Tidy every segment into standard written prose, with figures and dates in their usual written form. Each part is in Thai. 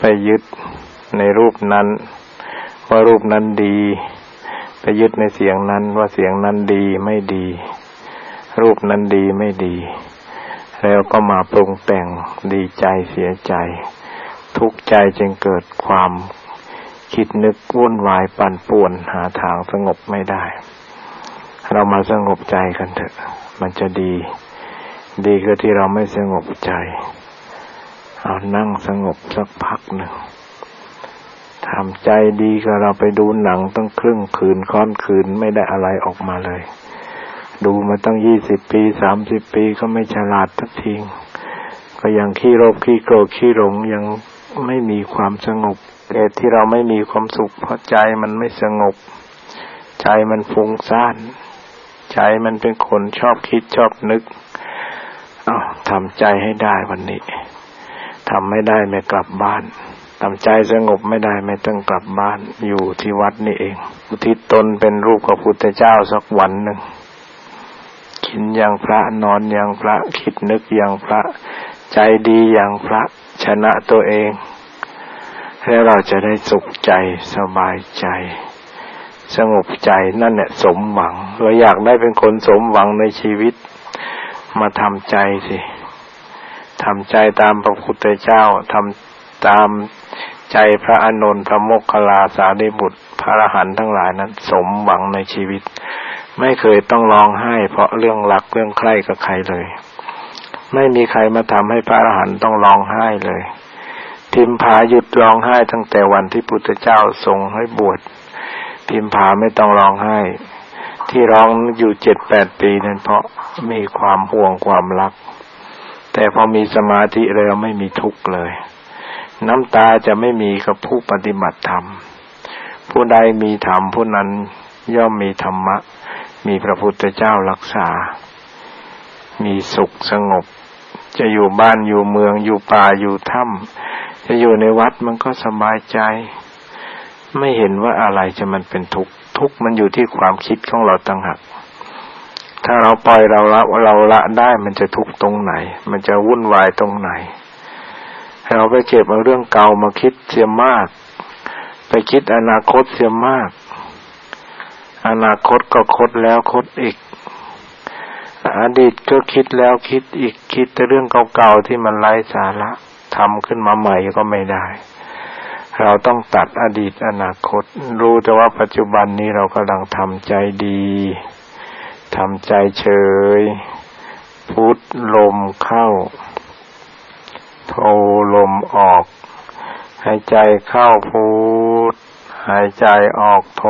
ไปยึดในรูปนั้นว่ารูปนั้นดีไปยึดในเสียงนั้นว่าเสียงนั้นดีไม่ดีรูปนั้นดีไม่ดีแล้วก็มาปรุงแต่งดีใจเสียใจทุกข์ใจจึงเกิดความคิดนึกวุ่นวายปั่นป่วนหาทางสงบไม่ได้เรามาสงบใจกันเถอะมันจะดีกว่าที่เราไม่สงบใจเอานั่งสงบสักพักหนึ่งทำใจดีกว่าเราไปดูหนังตั้งครึ่งคืนค่อนคืนไม่ได้อะไรออกมาเลยดูมาตั้ง20 ปี30 ปีก็ไม่ฉลาดสักทีก็ยังขี้โลภขี้โกรธขี้หลงยังไม่มีความสงบเหตุที่เราไม่มีความสุขเพราะใจมันไม่สงบใจมันฟุ้งซ่านใจมันเป็นคนชอบคิดชอบนึกทำใจให้ได้วันนี้ทำไม่ได้ไม่กลับบ้านทำใจสงบไม่ได้ไม่ต้องกลับบ้านอยู่ที่วัดนี่เองอุทิศตนเป็นรูปพระพุทธเจ้าสักวันหนึ่งกินอย่างพระนอนอย่างพระคิดนึกอย่างพระใจดีอย่างพระชนะตัวเองแล้วเราจะได้สุขใจสบายใจสงบใจนั่นแหละสมหวังเราอยากได้เป็นคนสมหวังในชีวิตมาทำใจสิทำใจตามพระพุทธเจ้าทำตามใจพระอานนท์พระโมคคัลลาสารีบุตรพระอรหันต์ทั้งหลายนั้นสมหวังในชีวิตไม่เคยต้องร้องไห้เพราะเรื่องรักเรื่องใคร่กับใครเลยไม่มีใครมาทำให้พระอรหันต์ต้องร้องไห้เลยพิมพาหยุดร้องไห้ตั้งแต่วันที่พุทธเจ้าทรงให้บวชพิมพาไม่ต้องร้องไห้ที่ร้องอยู่ 7-8 ปีนั้นเพราะมีความห่วงความรักแต่พอมีสมาธิแล้วไม่มีทุกข์เลยน้ำตาจะไม่มีกับผู้ปฏิบัติธรรมผู้ใดมีธรรมผู้นั้นย่อมมีธรรมะมีพระพุทธเจ้ารักษามีสุขสงบจะอยู่บ้านอยู่เมืองอยู่ป่าอยู่ถ้ำจะอยู่ในวัดมันก็สบายใจไม่เห็นว่าอะไรจะมันเป็นทุกข์ทุกข์มันอยู่ที่ความคิดของเราต่างหากถ้าเราปล่อยเราละได้มันจะทุกข์ตรงไหนมันจะวุ่นวายตรงไหนเราไปเก็บเอาเรื่องเก่ามาคิดเสียมากไปคิดอนาคตเสียมากอนาคตก็คดแล้วคดอีกอดีตก็คิดแล้วคิดอีกคิดแต่เรื่องเก่าๆที่มันไร้สาระทำขึ้นมาใหม่ก็ไม่ได้เราต้องตัดอดีตอนาคตรู้แต่ว่าปัจจุบันนี้เรากำลังทำใจดีทำใจเฉยพุทลมเข้าโทลมออกหายใจเข้าพุทหายใจออกโท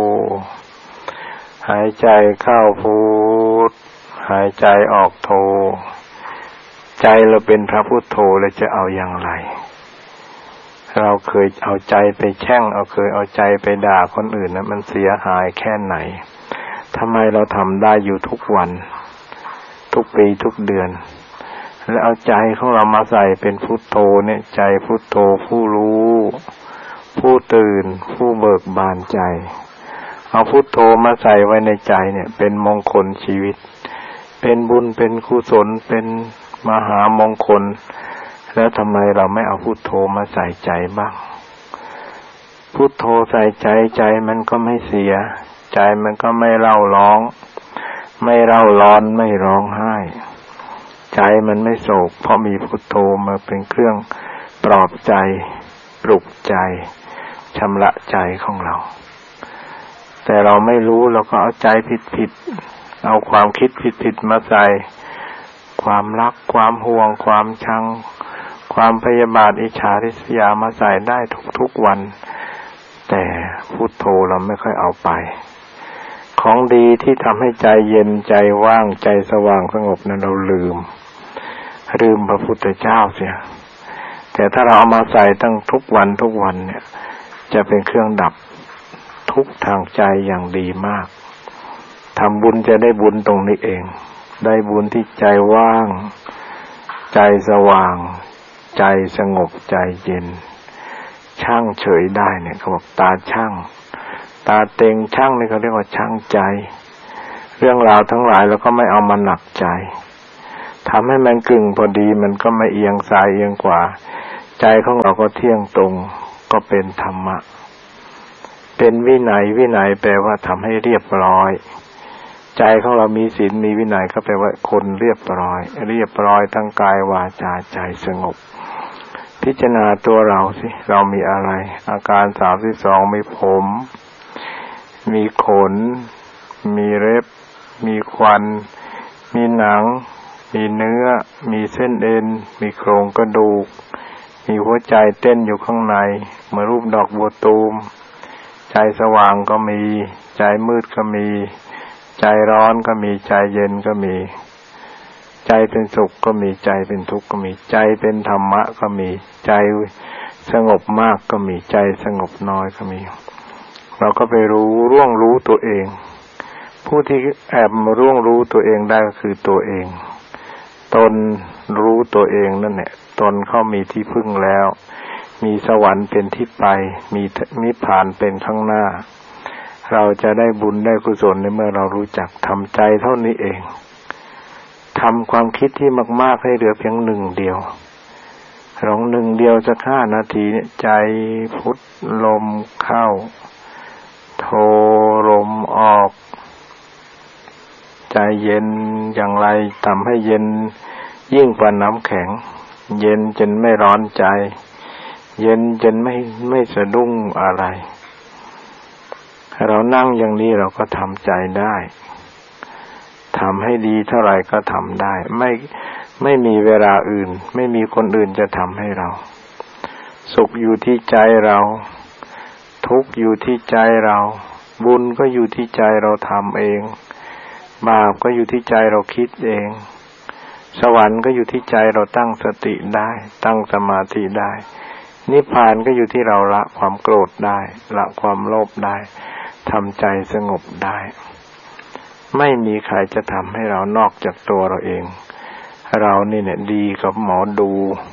หายใจเข้าพุทหายใจออกโทใจเราเป็นพระพุทโธแล้วจะเอาอย่างไรเราเคยเอาใจไปแช่งเคยเอาใจไปด่าคนอื่นนะมันเสียหายแค่ไหนทำไมเราทำได้อยู่ทุกวันทุกปีทุกเดือนแล้วเอาใจของเรามาใส่เป็นพุทโธเนี่ยใจพุทโธผู้รู้ผู้ตื่นผู้เบิกบานใจเอาพุทโธมาใส่ไว้ในใจเนี่ยเป็นมงคลชีวิตเป็นบุญเป็นกุศลเป็นมหามงคลแล้วทำไมเราไม่เอาพุทโธมาใส่ใจบ้างพุทโธใส่ใจใจมันก็ไม่เสียใจมันก็ไม่เร่าร้องไม่เร่าร้อนไม่ร้องไห้ใจมันไม่โศกเพราะมีพุทโธมาเป็นเครื่องปลอบใจปลุกใจชำระใจของเราแต่เราไม่รู้เราก็เอาใจผิดเอาความคิดผิดมาใส่ความรักความห่วงความชังความพยาบาทอิจฉาริษยามาใส่ได้ทุกวันแต่พุทโธเราไม่ค่อยเอาไปของดีที่ทำให้ใจเย็นใจว่างใจสว่างสงบนั้นเราลืมพระพุทธเจ้าเสียแต่ถ้าเราเอามาใส่ตั้งทุกวันเนี่ยจะเป็นเครื่องดับทุกข์ทางใจอย่างดีมากทำบุญจะได้บุญตรงนี้เองได้บุญที่ใจว่างใจสว่างใจสงบใจเย็นช่างเฉยได้เนี่ยเขาบอกตาช่างตาเต็งช่างนี่เขาเรียกว่าช่างใจเรื่องราวทั้งหลายเราก็ไม่เอามาหนักใจทำให้มันกึ่งพอดีมันก็ไม่เอียงซ้ายเอียงขวาใจใจของเราก็เที่ยงตรงก็เป็นธรรมะเป็นวินัยวินัยแปลว่าทำให้เรียบร้อยใจของเรามีศีลมีวินัยก็แปลว่าคนเรียบร้อยเรียบร้อยทั้งกายวาจาใจสงบพิจารณาตัวเราสิเรามีอะไรอาการ32มีผมมีขนมีเล็บมีควันมีหนังมีเนื้อมีเส้นเอ็นมีโครงกระดูกมีหัวใจเต้นอยู่ข้างในเหมือนรูปดอกบัวตูมใจสว่างก็มีใจมืดก็มีใจร้อนก็มีใจเย็นก็มีใจเป็นสุขก็มีใจเป็นทุกข์ก็มีใจเป็นธรรมะก็มีใจสงบมากก็มีใจสงบน้อยก็มีเราก็ไปร่วงรู้ตัวเองผู้ที่แอบมาร่วงรู้ตัวเองได้ก็คือตัวเองตนรู้ตัวเองนั่นแหละตนเข้ามีที่พึ่งแล้วมีสวรรค์เป็นที่ไปมีนิพพานเป็นข้างหน้าเราจะได้บุญได้กุศลในเมื่อเรารู้จักทำใจเท่านี้เองทำความคิดที่มากๆให้เหลือเพียงหนึ่งเดียวลองหนึ่งเดียวสัก5 นาทีเนี่ยใจพุทลมเข้าโทลมออกใจเย็นอย่างไรทำให้เย็นยิ่งกว่าน้ำแข็งเย็นจนไม่ร้อนใจเย็นจนไม่สะดุ้งอะไรเรานั่งอย่างนี้เราก็ทำใจได้ทำให้ดีเท่าไหร่ก็ทำได้ไม่มีเวลาอื่นไม่มีคนอื่นจะทำให้เราสุขอยู่ที่ใจเราทุกข์อยู่ที่ใจเราบุญก็อยู่ที่ใจเราทำเองบาปก็อยู่ที่ใจเราคิดเองสวรรค์ก็อยู่ที่ใจเราตั้งสติได้ตั้งสมาธิได้นิพพานก็อยู่ที่เราละความโกรธได้ละความโลภได้ทำใจสงบได้ไม่มีใครจะทำให้เรานอกจากตัวเราเองเรานี่เนี่ยดีกับหมอดู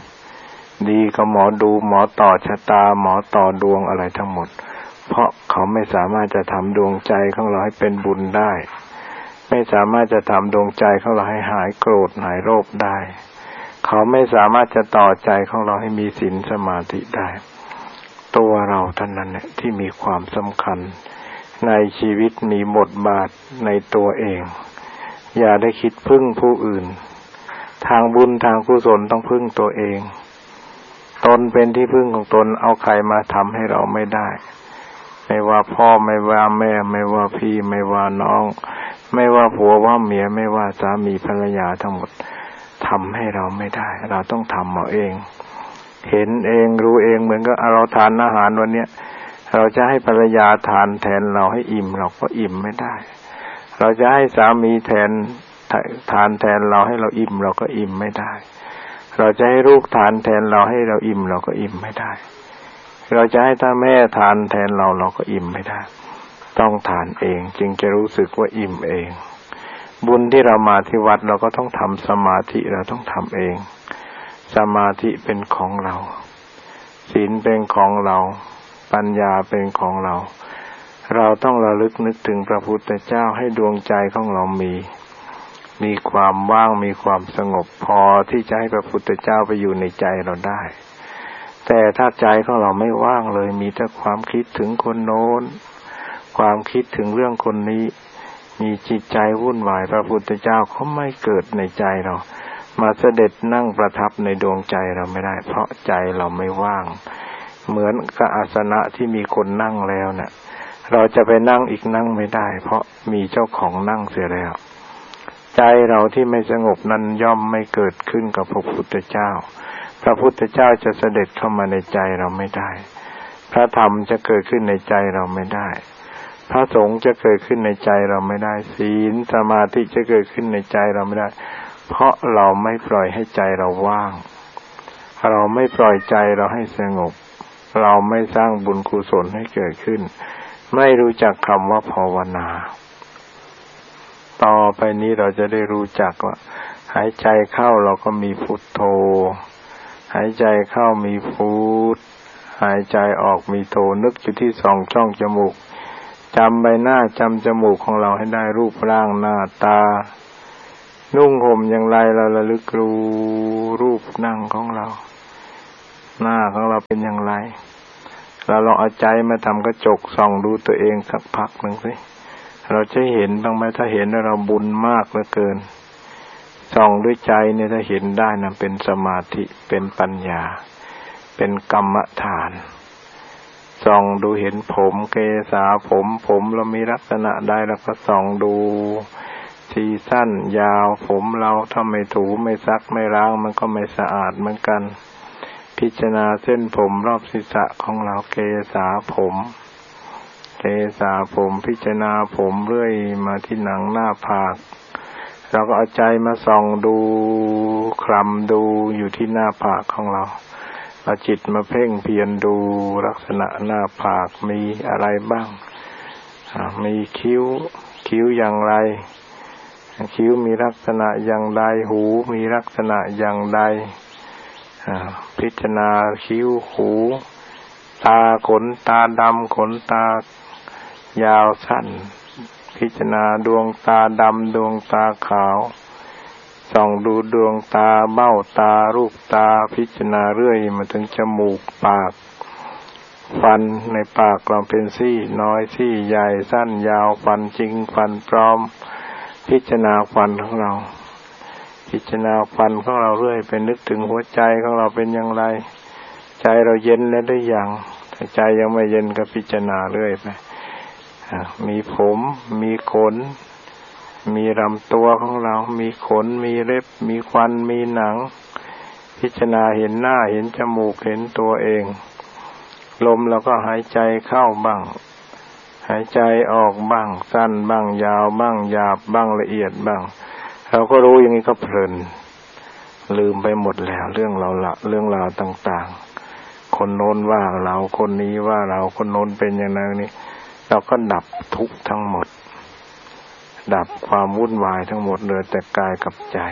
หมอต่อชะตาหมอต่อดวงอะไรทั้งหมดเพราะเขาไม่สามารถจะทำดวงใจของเราให้เป็นบุญได้ไม่สามารถจะทำดวงใจของเราให้หายโกรธหายโลภได้เขาไม่สามารถจะต่อใจของเราให้มีศีลสมาธิได้ตัวเราเท่านั้นแหละที่มีความสำคัญในชีวิตมีบทบาทในตัวเองอย่าได้คิดพึ่งผู้อื่นทางบุญทางกุศลต้องพึ่งตัวเองตนเป็นที่พึ่งของตนเอาใครมาทำให้เราไม่ได้ไม่ว่าพ่อไม่ว่าแม่ไม่ว่าพี่ไม่ว่าน้องไม่ว่าผัวว่าเมียไม่ว่าสามีภรรยาทั้งหมดทำให้เราไม่ได้เราต้องทำเอาเองเห็นเองรู้เองเหมือนกับเราทานอาหารวันเนี้ยเราจะให้ภรรยาทานแทนเราให้อิ่มเราก็อิ่มไม่ได้เราจะให้สามีทานแทนเราให้เราอิ่มเราก็อิ่มไม่ได้เราจะให้ลูกทานแทนเราให้เราอิ่มเราก็อิ่มไม่ได้เราจะให้แม่ทานแทนเราเราก็อิ่มไม่ได้ต้องทานเองจึงจะรู้สึกว่าอิ่มเองบุญที่เรามาที่วัดเราก็ต้องทำสมาธิเราต้องทำเองสมาธิเป็นของเราศีลเป็นของเราปัญญาเป็นของเราเราต้องระลึกนึกถึงพระพุทธเจ้าให้ดวงใจของเรามีความว่างมีความสงบพอที่จะให้พระพุทธเจ้าไปอยู่ในใจเราได้แต่ถ้าใจของเราไม่ว่างเลยมีแต่ความคิดถึงคนโน้นความคิดถึงเรื่องคนนี้มีจิตใจวุ่นวายพระพุทธเจ้าเขาไม่เกิดในใจเรามาเสด็จนั่งประทับในดวงใจเราไม่ได้เพราะใจเราไม่ว่างเหมือนกับอาสนะที่มีคนนั่งแล้วเนี่ยเราจะไปนั่งอีกนั่งไม่ได้เพราะมีเจ้าของนั่งเสียแล้วใจเราที่ไม่สงบนั้นย่อมไม่เกิดขึ้นกับพระพุทธเจ้าพระพุทธเจ้าจะเสด็จเข้ามาในใจเราไม่ได้พระธรรมจะเกิดขึ้นในใจเราไม่ได้พระสงฆ์จะเกิดขึ้นในใจเราไม่ได้ศีลสมาธิจะเกิดขึ้นในใจเราไม่ได้เพราะเราไม่ปล่อยให้ใจเราว่างเราไม่ปล่อยใจเราให้สงบเราไม่สร้างบุญกุศลให้เกิดขึ้นไม่รู้จักคำว่าภาวนาต่อไปนี้เราจะได้รู้จักว่าหายใจเข้าเราก็มีพุทโธหายใจเข้ามีพุทหายใจออกมีโธนึกอยู่ที่2 ช่องจมูกจำใบหน้าจำจมูกของเราให้ได้รูปร่างหน้าตานุ่งห่มอย่างไรเราระลึกรู้รูปนั่งของเราหน้าของเราเป็นอย่างไรเราลองเอาใจมาทำกระจกส่องดูตัวเองสักพักหนึ่งสิเราจะเห็นบ้างไหมถ้าเห็นแล้วเราบุญมากเหลือเกินส่องด้วยใจเนี่ยถ้าเห็นได้นะเป็นสมาธิเป็นปัญญาเป็นกรรมฐานส่องดูเห็นผมเกศาผมเรามีลักษณะใดแล้วก็ส่องดูทีสั้นยาวผมเราถ้าไม่ถูไม่ซักไม่ล้างมันก็ไม่สะอาดเหมือนกันพิจารณาเส้นผมรอบศีรษะของเราเกศาผมพิจารณาผมเรื่อยมาที่หนังหน้าผากเราก็เอาใจมาส่องดูคลำดูอยู่ที่หน้าผากของเราเอาจิตมาเพ่งเพียรดูลักษณะหน้าผากมีอะไรบ้างมีคิ้วอย่างไรคิ้วมีลักษณะอย่างใดหูมีลักษณะอย่างใดพิจารณาคิ้วหูตาขนตาดำขนตายาวสั้นพิจารณาดวงตาดำดวงตาขาวส่องดูดวงตาเบ้าตารูปตาพิจารณาเรื่อยมาถึงจมูกปากฟันในปากเราเป็นซี่น้อยซี่ใหญ่สั้นยาวฟันจริงฟันปลอมพิจารณาฟันของเราพิจารณาฟันของเราเรื่อยไปนึกถึงหัวใจของเราเป็นอย่างไรใจเราเย็นแล้วหรือยังถ้าใจยังไม่เย็นก็พิจารณาเรื่อยไปมีผมมีขนมีลำตัวของเรามีขนมีเล็บมีควันมีหนังพิจารณาเห็นหน้าเห็นจมูกเห็นตัวเองลมเราก็หายใจเข้าบ้างหายใจออกบ้างสั้นบ้างยาวบ้างหยาบบ้างละเอียดบ้างเราก็รู้อย่างนี้ก็เพลินลืมไปหมดแล้วเรื่องราวต่างๆคนโน้นว่าเราคนนี้ว่าเราคนโน้นเป็นอย่างนั้นนี่เราก็ดับทุกข์ทั้งหมดดับความวุ่นวายทั้งหมดเหลือแต่กายกับใจ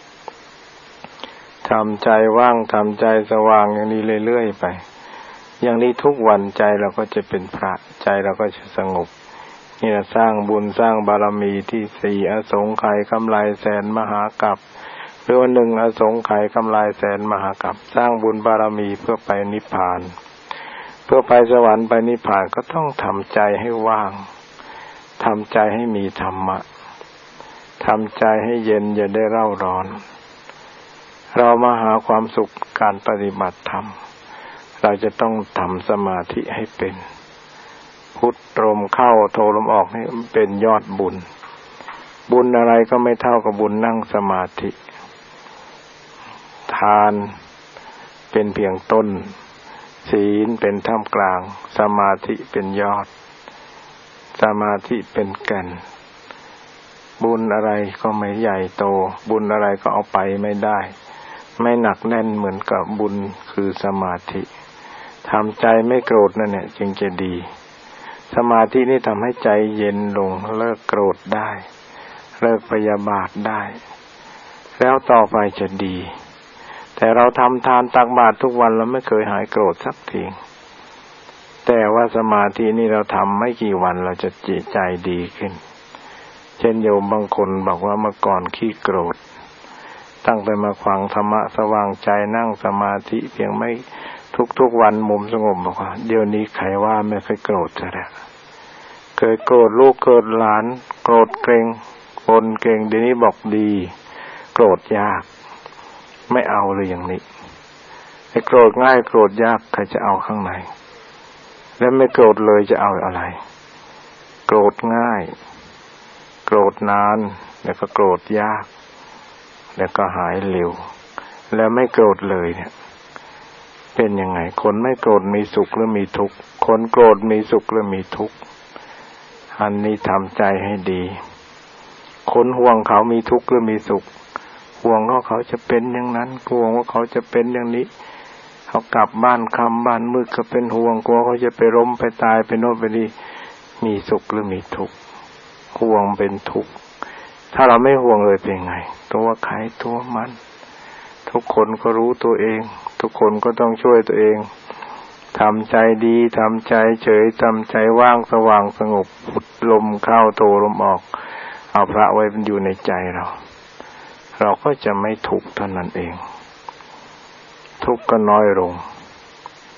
ทำใจว่างทำใจสว่างอย่างนี้เรื่อยๆไปอย่างนี้ทุกวันใจเราก็จะเป็นพระใจเราก็จะสงบนี่เราสร้างบุญสร้างบารมีที่สี่อสงไขยกำไรแสนมหากัปหรือว่าหนึ่งอสงไขยกำไรแสนมหากัปสร้างบุญบารมีเพื่อไปนิพพานเพื่อไปสวรรค์ไปนิพพานก็ต้องทำใจให้ว่างทำใจให้มีธรรมะทำใจให้เย็นอย่าได้เร่าร้อนเรามาหาความสุขการปฏิบัติธรรมเราจะต้องทำสมาธิให้เป็นพุทลมเข้าโทลมออกนี่เป็นยอดบุญบุญอะไรก็ไม่เท่ากับบุญนั่งสมาธิทานเป็นเพียงต้นศีลเป็นท่ามกลางสมาธิเป็นยอดสมาธิเป็นแก่นบุญอะไรก็ไม่ใหญ่โตบุญอะไรก็เอาไปไม่ได้ไม่หนักแน่นเหมือนกับบุญคือสมาธิทำใจไม่โกรธนั่นเนี่ยจึงจะดีสมาธินี่ทำให้ใจเย็นลงเลิกโกรธได้เลิกพยาบาทได้แล้วต่อไปจะดีแต่เราทำทานตักบาตรทุกวันเราไม่เคยหายโกรธสักทีแต่ว่าสมาธินี่เราทำไม่กี่วันเราจะจิตใจดีขึ้นเช่นโยมบางคนบอกว่าเมื่อก่อนขี้โกรธตั้งแต่มาฟังธรรมะสว่างใจนั่งสมาธิเพียงไม่ทุกวันมุมสงบบอกว่าเดี๋ยวนี้ใครว่าไม่เคยโกรธจะแล้วเคยโกรธลูกโกรธหลานโกรธเกรงคนเก่งเดี๋ยวนี้บอกดีโกรธยากไม่เอาเลยอย่างนี้ไอ้โกรธง่ายโกรธยากใครจะเอาข้างในแล้วไม่โกรธเลยจะเอาอะไรโกรธง่ายโกรธนานแล้วก็โกรธยากแล้วก็หายเร็วแล้วไม่โกรธเลยเนี่ยเป็นยังไงคนไม่โกรธมีสุขหรือมีทุกข์คนโกรธมีสุขหรือมีทุกข์อันนี้ทำใจให้ดีคนห่วงเขามีทุกข์หรือมีสุขห่วงเขาจะเป็นอย่างนั้นห่วงว่าเขาจะเป็นอย่างนี้เขากลับบ้านค่ำบ้านมืดก็เป็นห่วงกลัวเขาจะไปล้มไปตายไปโน่นไปนี่มีสุขหรือมีทุกข์ห่วงเป็นทุกข์ถ้าเราไม่ห่วงเลยเป็นไงตัวใครตัวมันทุกคนก็รู้ตัวเองทุกคนก็ต้องช่วยตัวเองทำใจดีทำใจเฉยทำใจว่างสว่างสงบพุทลมเข้าโทลมออกเอาพระไว้เป็นอยู่ในใจเราก็จะไม่ทุกข์เท่านั้นเองทุกข์ก็น้อยลง